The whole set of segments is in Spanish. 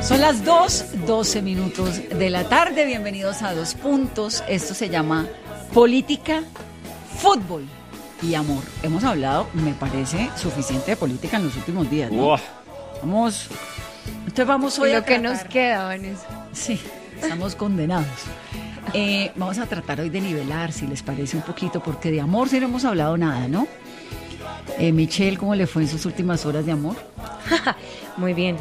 Son las 2:12 de la tarde. Bienvenidos a Dos Puntos. Esto se llama Política, Fútbol y Amor. Hemos hablado, me parece, suficiente de política en los últimos días, ¿no? Vamos hoy lo que nos queda, Vanessa. Sí, estamos condenados. Vamos a tratar hoy de nivelar, si les parece, un poquito, porque de amor sí no hemos hablado nada, ¿no? Michelle, ¿cómo le fue en sus últimas horas de amor? Muy bien.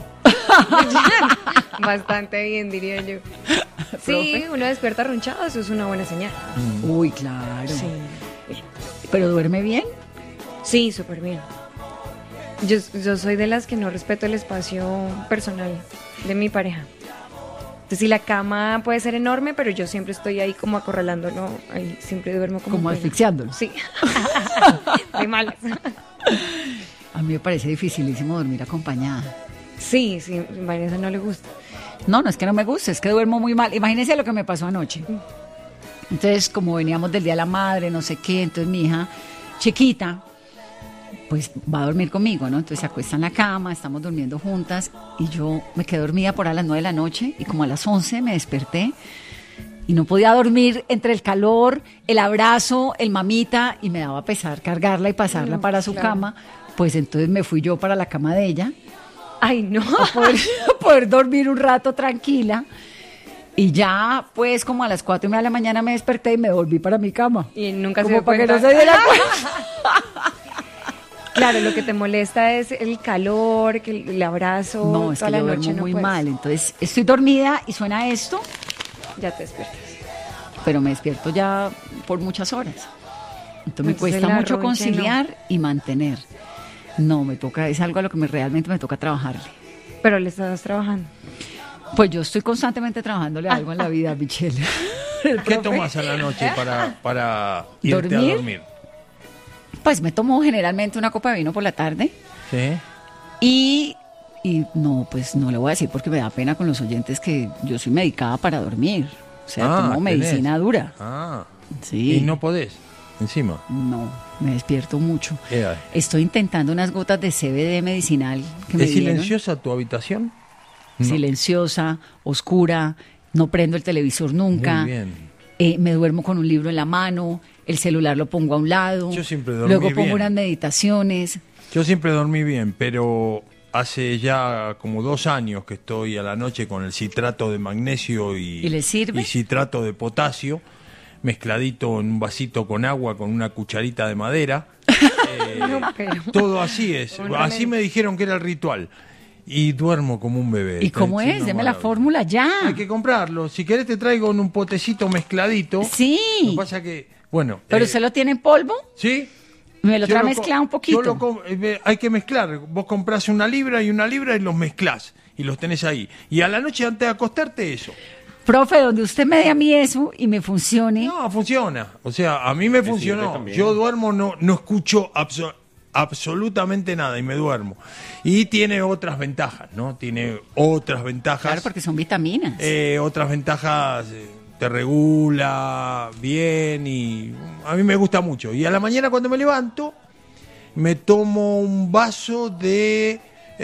Bastante bien, diría yo. Sí, uno despierta arrunchado, eso es una buena señal. Uy, claro. Sí. ¿Pero duerme bien? Sí, súper bien. Yo soy de las que no respeto el espacio personal de mi pareja. Entonces, si la cama puede ser enorme, pero yo siempre estoy ahí como acorralándolo, ahí siempre duermo como asfixiándolo. Sí. De malas. A mí me parece dificilísimo dormir acompañada. Sí, a Vanessa no le gusta. No es que no me guste, es que duermo muy mal. Imagínense lo que me pasó anoche. Entonces, como veníamos del Día de la Madre, no sé qué, entonces mi hija chiquita, pues va a dormir conmigo, ¿no? Entonces se acuesta en la cama, estamos durmiendo juntas y yo me quedé dormida por a las 9 de la noche y como a las 11 me desperté y no podía dormir entre el calor, el abrazo, el mamita y me daba pesar cargarla y pasarla para su cama. Pues entonces me fui yo para la cama de ella. Ay, no. A poder dormir un rato tranquila. Y ya, pues, como a las 4:30 de la mañana me desperté y me volví para mi cama. Y nunca como se dio para cuenta. que no se diera cuenta. Claro, lo que te molesta es el calor, que el abrazo. No, es toda que la yo noche duermo no muy puedes. mal. Entonces, estoy dormida y suena esto, Ya te despiertas. pero me despierto ya por muchas horas. Entonces me cuesta la mucho roncha, conciliar y mantener. No, me toca, es algo a lo que realmente me toca trabajarle. Pero le estás trabajando. Pues yo estoy constantemente trabajándole algo en la vida, Michelle. ¿Qué tomas a la noche para irte ¿Dormir? a dormir? Pues me tomo generalmente una copa de vino por la tarde. ¿Sí? Y no, pues no le voy a decir porque me da pena con los oyentes que yo soy medicada para dormir. O sea, tomo medicina dura. Sí. ¿Y no podés encima? No, me despierto mucho. ¿Qué hay? Estoy intentando unas gotas de CBD medicinal que me ¿Es dieron. silenciosa tu habitación? No. Silenciosa, oscura, no prendo el televisor nunca. Muy bien. Me duermo con un libro en la mano, el celular lo pongo a un lado. Yo siempre dormí luego pongo bien. unas meditaciones. Yo siempre dormí bien, pero hace ya como 2 años que estoy a la noche con el citrato de magnesio ¿Y le sirve? y citrato de potasio, mezcladito en un vasito con agua con una cucharita de madera. No, pero... Todo así es. Así me dijeron que era el ritual. Y duermo como un bebé. ¿Y cómo es? Deme la fórmula ya. Hay que comprarlo. Si querés te traigo en un potecito mezcladito. Sí. Lo que pasa que, bueno... ¿Pero usted lo tiene en polvo? ¿Sí? ¿Me lo Yo trae lo mezclado un poquito? hay que mezclar. Vos comprás una libra y los mezclás. Y los tenés ahí. Y a la noche antes de acostarte eso. Profe, donde usted me dé a mí eso y me funcione. No, funciona. O sea, a mí me funcionó. Yo duermo, no escucho absolutamente nada y me duermo. Y tiene otras ventajas, ¿no? Tiene otras ventajas. Claro, porque son vitaminas. Otras ventajas, te regula bien y a mí me gusta mucho. Y a la mañana cuando me levanto, me tomo un vaso de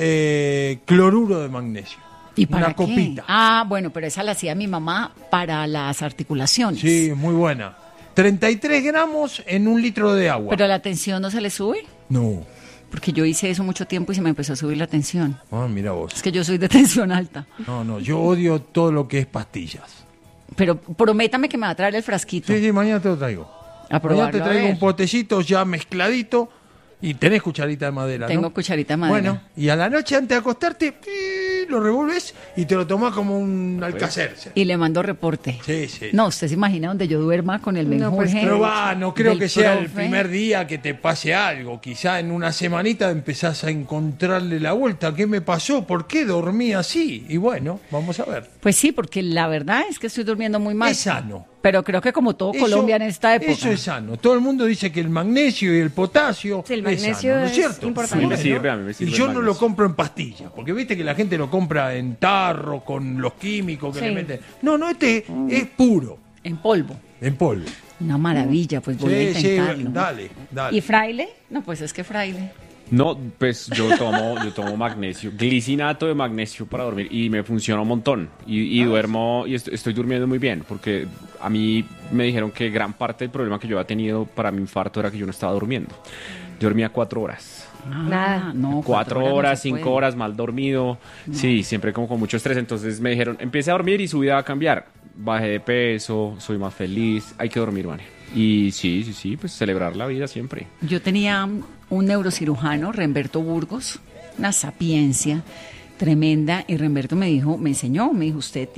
cloruro de magnesio. ¿Y para una qué? copita. Bueno, pero esa la hacía mi mamá para las articulaciones. Sí, muy buena. 33 gramos en 1 litro de agua. ¿Pero la tensión no se le sube? No. Porque yo hice eso mucho tiempo y se me empezó a subir la tensión. Mira vos. Es que yo soy de tensión alta. No, yo odio todo lo que es pastillas. Pero prométame que me va a traer el frasquito. Sí, mañana te lo traigo. A probarlo, mañana te a traigo ver. un potecito ya mezcladito y tenés cucharita de madera, Tengo ¿no? cucharita de madera. Bueno, y a la noche antes de acostarte, lo revolves y te lo tomás como un alcacer. Y le mando reporte. Sí. No, usted se imagina donde yo duerma con el No, pues, menjurje. Pero no creo del que sea el profe. primer día que te pase algo. Quizá en una semanita empezás a encontrarle la vuelta. ¿Qué me pasó? ¿Por qué dormí así? Y bueno, vamos a ver. Pues sí, porque la verdad es que estoy durmiendo muy mal. Es sano. Pero creo que como todo Colombia en esta época. Eso es sano. Todo el mundo dice que el magnesio y el potasio Sí, el es magnesio sano, ¿no es es cierto? importante. A mí me Bueno, sirve, a mí me sirve y yo el no lo magnesio. compro en pastillas, porque viste que la gente lo compra en tarro con los químicos que Sí. le meten. No, este es puro, En polvo. en polvo. Una maravilla, pues voy a Sí, intentarlo. dale. ¿Y fraile? No, pues es que fraile. No, pues yo tomo magnesio, glicinato de magnesio para dormir y me funciona un montón. Y duermo, y estoy durmiendo muy bien, porque a mí me dijeron que gran parte del problema que yo había tenido para mi infarto era que yo no estaba durmiendo. Yo dormía 4 horas. Nada. No, 4 horas, no se 5 puede. horas, mal dormido. Sí, siempre como con mucho estrés. Entonces me dijeron, empiece a dormir y su vida va a cambiar. Bajé de peso, soy más feliz, hay que dormir, Vane. Y sí, pues celebrar la vida siempre. Yo tenía un neurocirujano, Remberto Burgos, una sapiencia tremenda, y Remberto me dijo, usted